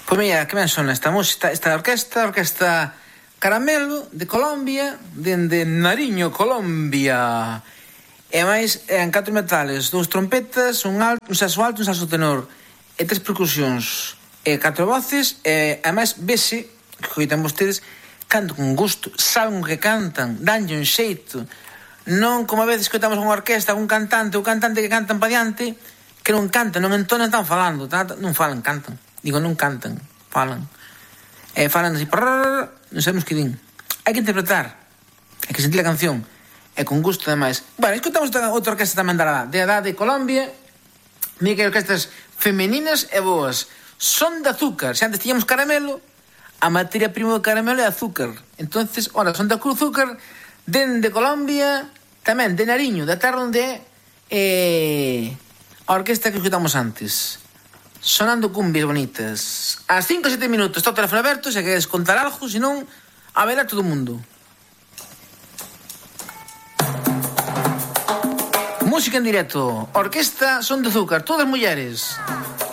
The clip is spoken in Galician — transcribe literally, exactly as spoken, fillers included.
Pois mira, que ben son esta música, esta orquesta, orquesta Caramelo de Colombia, dende Nariño, Colombia. E máis, en catro metales, dous trompetas, un alto, un saxo alto, un saxo tenor, e tres percusións, e catro voces, e ademais vese, que coitan vostedes, canto con gusto, saben o que cantan, danlle un xeito. Non como a veces coitamos unha orquesta, un cantante, ou cantante que cantan pa diante, que non cantan, non entonan, están falando, non falan, cantan. Digo, non cantan, falan. E falan así, prrrr, non sabemos que din. Hai que interpretar, hai que sentir a canción, e con gusto, ademais. Bueno, escoitamos outra orquesta tamén da de edad de Colombia. Mira que hai orquestas femeninas e boas. Son de azúcar. Se antes tiñamos caramelo, a materia prima do caramelo é azúcar. Entonces, ora, son de azúcar, dende Colombia, tamén de Nariño, da terra onde é eh, a orquesta que escoitamos antes. Sonando cumbias bonitas. Ás cinco e sete minutos está o teléfono aberto. Se queres contar algo, senón a ver a todo o mundo. Música en directo. Orquesta Son de Azúcar. Todas mulleres.